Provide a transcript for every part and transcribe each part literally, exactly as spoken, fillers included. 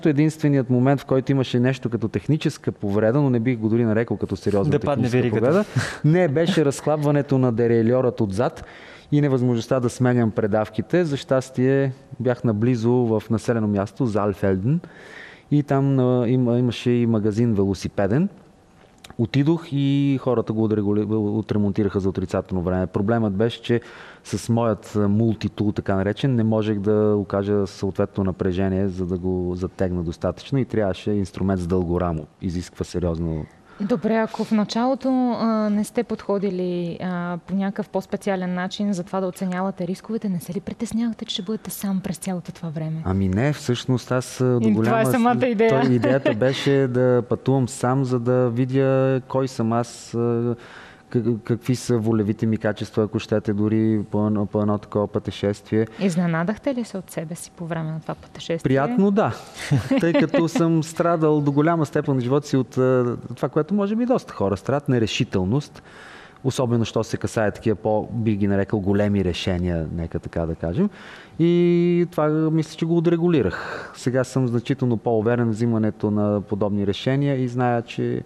Единственият момент, в който имаше нещо като техническа повреда, но не бих го дори нарекал като сериозна да техническа повреда, не беше разхлабването на дерайльорът отзад и невъзможността да сменям предавките. За щастие бях наблизо в населено място Залфелден и там има, имаше и магазин велосипеден. Отидох и хората го отремонтираха за отрицателно време. Проблемът беше, че с моят мултитул, така наречен, не можех да окажа съответно напрежение, за да го затегна достатъчно и трябваше инструмент с дълго рамо. Изисква сериозно. Добре, ако в началото а, не сте подходили а, по някакъв по-специален начин за това да оценявате рисковете, не се ли притеснявате, че ще бъдете сам през цялото това време? Ами не, всъщност аз до голяма... Това е самата идея. Той, идеята беше да пътувам сам, за да видя кой съм аз, какви са волевите ми качества, ако щете, дори по едно, по едно такова пътешествие. Изненадахте ли се от себе си по време на това пътешествие? Приятно, да. Тъй като съм страдал до голяма степен на живота си от това, което може би доста хора страдат, нерешителност. Особено, що се касае такива по, бих ги нарекал, големи решения, нека така да кажем. И това мисля, че го отрегулирах. Сега съм значително по-уверен в взимането на подобни решения и зная, че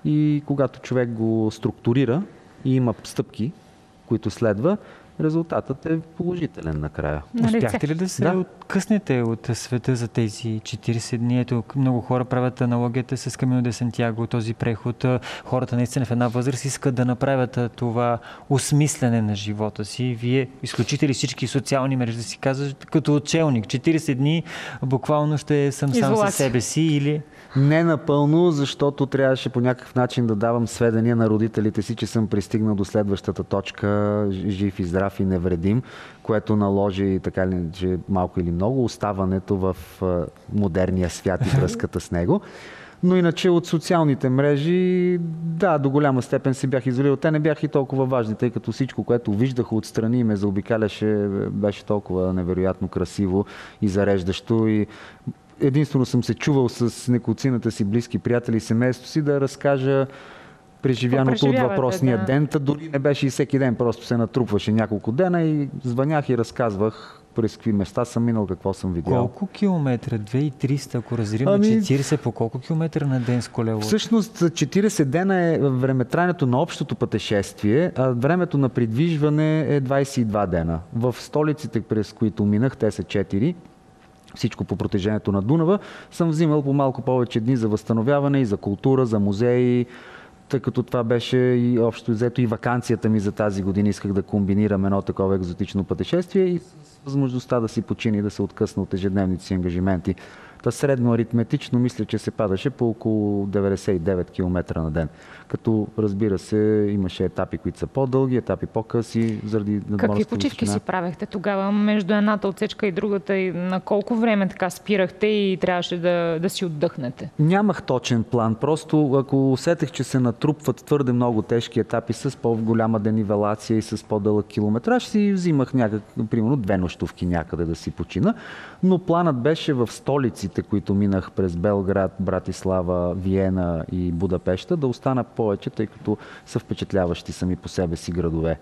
и когато човек го структурира и има стъпки, които следва, резултатът е положителен накрая. Успяхте ли да се да. откъснете от света за тези четирийсет дни? Ето, много хора правят аналогията с Камино де Сантяго, този преход. Хората наистина в една възраст искат да направят това осмислене на живота си. Вие изключите ли всички социални мрежи, да си казват, като учелник? четирийсет дни буквално ще съм сам със себе си или... Не напълно, защото трябваше по някакъв начин да давам сведения на родителите си, че съм пристигнал до следващата точка, жив и здрав и невредим, което наложи така ли, че малко или много оставането в модерния свят и връзката с него. Но иначе от социалните мрежи, да, до голяма степен се бях изолирал. Те не бяха и толкова важни, тъй като всичко, което виждах отстрани и ме заобикаляше, беше толкова невероятно красиво и зареждащо. И единствено съм се чувал с неколцината си близки приятели и семейството си да разкажа преживяното от въпросния да. ден. Та дори не беше и всеки ден, просто се натрупваше няколко дена и звънях и разказвах през какви места съм минал, какво съм видял. Колко километра? две хиляди и триста, ако разделим ами... на четирийсет, по колко километра на ден с колело? Всъщност четирийсет дена е времетраенето на общото пътешествие, а времето на придвижване е двайсет и два дена. В столиците, през които минах, те са четири, всичко по протежението на Дунава, съм взимал по малко повече дни за възстановяване и за култура, за музеи, тъй като това беше и общо взето и ваканцията ми за тази година. Исках да комбинирам едно такова екзотично пътешествие и с възможността да си почини, да се откъсна от ежедневните си ангажименти. Та средно аритметично мисля, че се падаше по около деветдесет и девет километра на ден. Като, разбира се, имаше етапи, които са по-дълги, етапи по-къси, заради надморската Какви почивки си правехте тогава между едната отсечка и другата? И на колко време така спирахте и трябваше да, да си отдъхнете? Нямах точен план. Просто ако усетех, че се натрупват твърде много тежки етапи с по-голяма денивелация и с по-дълъг километраж, си взимах някак, примерно две нощувки някъде да си почина. Но планът беше в столиците, които минах през Белград, Братислава, Виена и Будапеща, да остана повече, тъй като са впечатляващи сами по себе си градове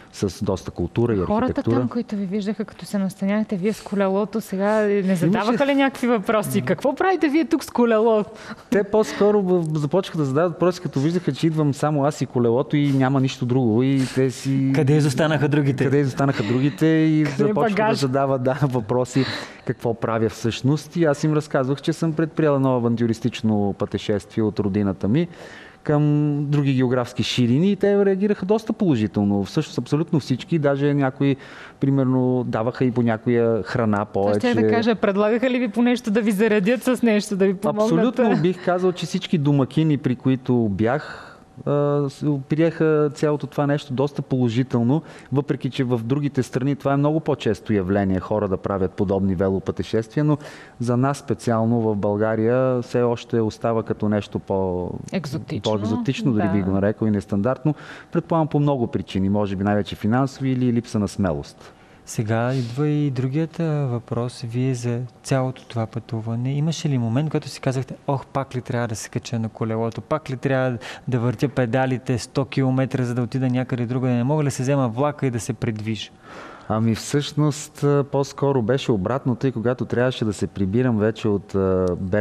с доста култура и архитектура. Хората там, които ви виждаха, като се настаняхте вие с колелото, сега не задаваха ли някакви въпроси? Какво правите вие тук с колело? Те по-скоро започнаха да задават въпроси, като виждаха, че идвам само аз и колелото и няма нищо друго. И те си... Къде изостанаха другите? Къде изостанаха другите и Къде започнаха да задават да, въпроси какво правя всъщност. И аз им разказвах, че съм предприела ново авантюристично пътешествие от родината ми към други географски ширини и те реагираха доста положително. Всъщност абсолютно всички, даже някои, примерно, даваха и по някоя храна повече. Ще да кажа, предлагаха ли ви по нещо да ви заредят с нещо, да ви помогнат? Абсолютно бих казал, че всички домакини, при които бях, приеха цялото това нещо доста положително, въпреки че в другите страни това е много по-често явление хора да правят подобни велопътешествия, но за нас специално в България все още остава като нещо по-екзотично, по-екзотично дори да. би го нарекал и нестандартно. Предполагам по много причини, може би най-вече финансови или липса на смелост. Сега идва и другият въпрос. Вие за цялото това пътуване имаше ли момент, когато си казахте, ох, пак ли трябва да се кача на колелото, пак ли трябва да въртя педалите сто километра, за да отида някъде друга, да не мога ли да се взема влака и да се придвижа? Ами всъщност по-скоро беше обратното и когато трябваше да се прибирам вече от